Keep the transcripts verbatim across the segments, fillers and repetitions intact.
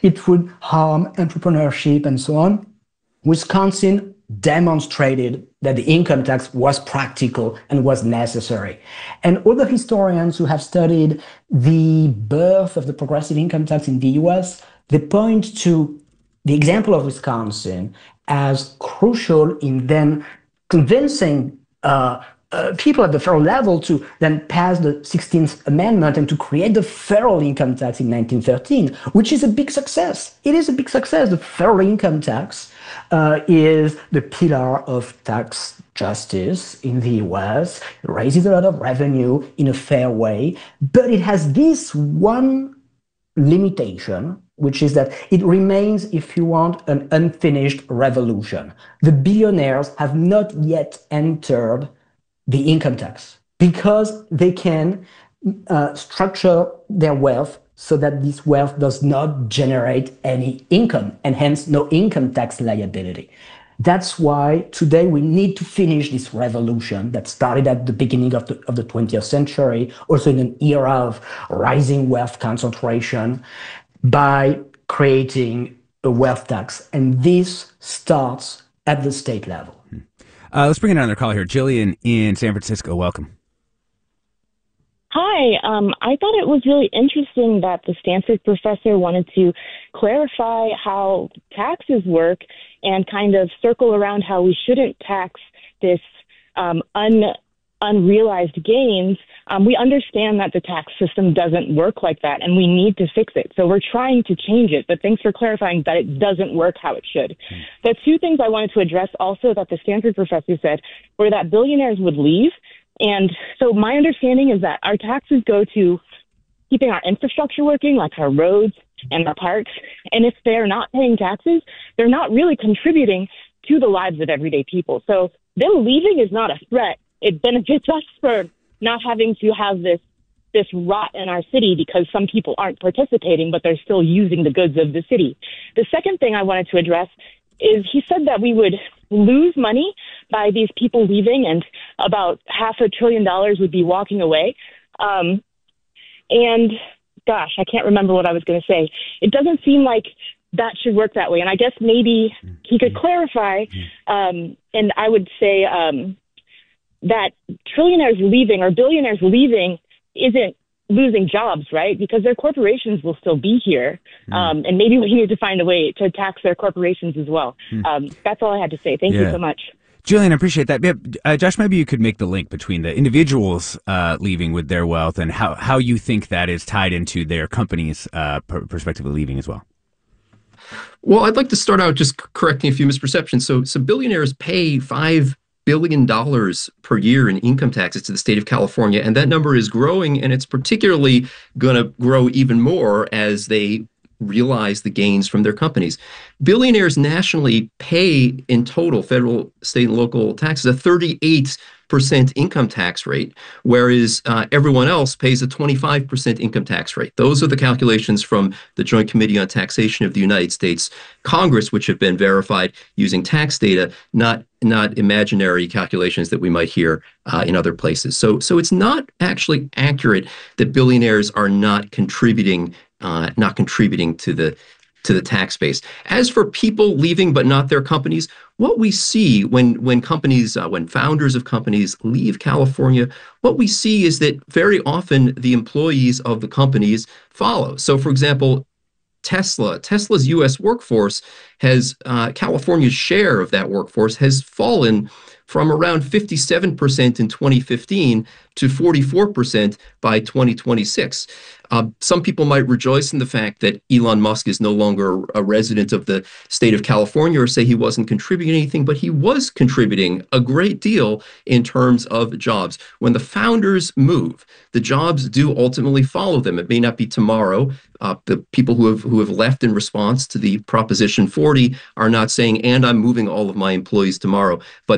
it would harm entrepreneurship and so on. Wisconsin demonstrated that the income tax was practical and was necessary. And all the historians who have studied the birth of the progressive income tax in the U S, they point to the example of Wisconsin as crucial in then convincing uh, uh, people at the federal level to then pass the sixteenth Amendment and to create the federal income tax in nineteen thirteen, which is a big success. It is a big success. The federal income tax uh, is the pillar of tax justice in the U S. It raises a lot of revenue in a fair way, but it has this one limitation, which is that it remains, if you want, an unfinished revolution. The billionaires have not yet entered the income tax because they can uh, structure their wealth so that this wealth does not generate any income and hence no income tax liability. That's why today we need to finish this revolution that started at the beginning of the, of the twentieth century, also in an era of rising wealth concentration, by creating a wealth tax. And this starts at the state level. Uh, let's bring in another call here. Jillian in San Francisco, welcome. Hi. Um, I thought it was really interesting that the Stanford professor wanted to clarify how taxes work and kind of circle around how we shouldn't tax this um, un, unrealized gains. Um, we understand that the tax system doesn't work like that, and we need to fix it. So we're trying to change it, but thanks for clarifying that it doesn't work how it should. Mm. The two things I wanted to address also that the Stanford professor said were that billionaires would leave. And so my understanding is that our taxes go to keeping our infrastructure working, like our roads and our parks. And if they're not paying taxes, they're not really contributing to the lives of everyday people. So them leaving is not a threat. It benefits us for not having to have this this rot in our city because some people aren't participating, but they're still using the goods of the city. The second thing I wanted to address is he said that we would lose money by these people leaving and about half a trillion dollars would be walking away. Um, and gosh, I can't remember what I was going to say. It doesn't seem like that should work that way. And I guess maybe he could clarify. Um, and I would say um, that trillionaires leaving or billionaires leaving isn't losing jobs, right? Because their corporations will still be here. Mm. Um, and maybe we need to find a way to tax their corporations as well. Mm. Um, that's all I had to say. Thank yeah. you so much. Jillian, I appreciate that. Uh, Josh, maybe you could make the link between the individuals uh, leaving with their wealth and how, how you think that is tied into their companies' uh, per- perspective of leaving as well. Well, I'd like to start out just correcting a few misperceptions. So, so billionaires pay five billion dollars per year in income taxes to the state of California, and that number is growing, and it's particularly going to grow even more as they realize the gains from their companies. Billionaires nationally pay in total federal, state, and local taxes a thirty-eight percent income tax rate, whereas uh, everyone else pays a twenty-five percent income tax rate. Those are the calculations from the Joint Committee on Taxation of the United States Congress, which have been verified using tax data, not not imaginary calculations that we might hear uh, in other places. So, so it's not actually accurate that billionaires are not contributing, uh, not contributing to the to the tax base. As for people leaving but not their companies, what we see when when companies, uh, when founders of companies leave California, what we see is that very often the employees of the companies follow. So, for example, Tesla, Tesla's U S workforce has, uh, California's share of that workforce has fallen from around fifty-seven percent in twenty fifteen to forty-four percent by twenty twenty-six. Uh, some people might rejoice in the fact that Elon Musk is no longer a resident of the state of California or say he wasn't contributing anything, but he was contributing a great deal in terms of jobs. When the founders move, the jobs do ultimately follow them. It may not be tomorrow. Uh, the people who have who have left in response to the Proposition forty are not saying, and I'm moving all of my employees tomorrow. But the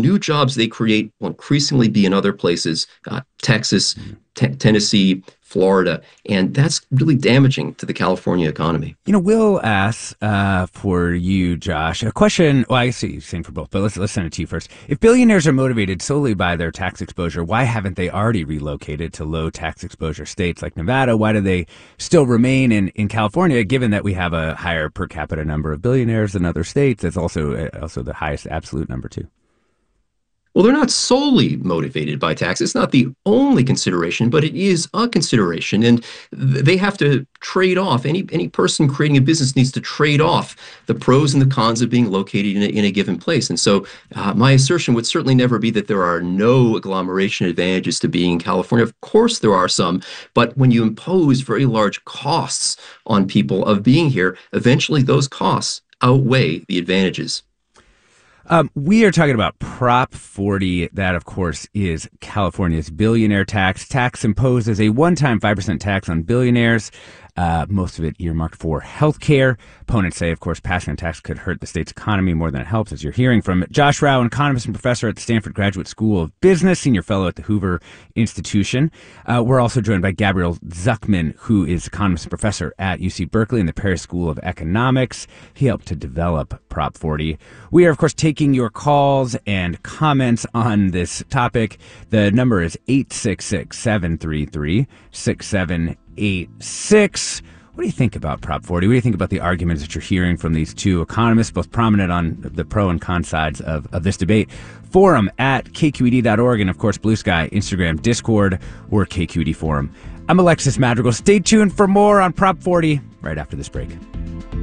new jobs they create will increasingly be in other places, uh, Texas, t- Tennessee, Florida, and that's really damaging to the California economy. You know, Will asks uh, for you, Josh, a question. Well, I see same for both, but let's let's send it to you first. If billionaires are motivated solely by their tax exposure, why haven't they already relocated to low tax exposure states like Nevada? Why do they still remain in, in California, given that we have a higher per capita number of billionaires than other states? It's also also the highest absolute number too. Well, they're not solely motivated by tax. It's not the only consideration, but it is a consideration. And they have to trade off. Any any person creating a business needs to trade off the pros and the cons of being located in a, in a given place. And so uh, my assertion would certainly never be that there are no agglomeration advantages to being in California. Of course, there are some. But when you impose very large costs on people of being here, eventually those costs outweigh the advantages. Um, we are talking about Prop forty. That, of course, is California's billionaire tax. Tax imposed as a one-time five percent tax on billionaires, uh, most of it earmarked for health care. Opponents say, of course, passing a tax could hurt the state's economy more than it helps, as you're hearing from Josh Rauh, an economist and professor at the Stanford Graduate School of Business, senior fellow at the Hoover Institution. Uh, we're also joined by Gabriel Zucman, who is economist and professor at U C Berkeley and the Paris School of Economics. He helped to develop Prop forty. We are, of course, taking your calls and comments on this topic. The number is eight six six, seven three three, six seven eight six. What do you think about Prop forty? What do you think about the arguments that you're hearing from these two economists, both prominent on the pro and con sides of, of this debate? Forum at K Q E D dot org, and of course, Blue Sky, Instagram, Discord, or K Q E D Forum. I'm Alexis Madrigal. Stay tuned for more on Prop forty right after this break.